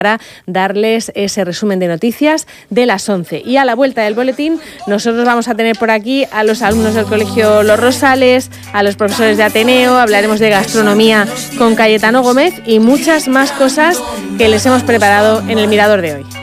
para darles ese resumen de noticias de las 11. Y a la vuelta del boletín nosotros vamos a tener por aquí a los alumnos del Colegio Los Rosales, a los profesores de Ateneo, hablaremos de gastronomía con Cayetano Gómez y muchas más cosas que les hemos preparado en el Mirador de hoy.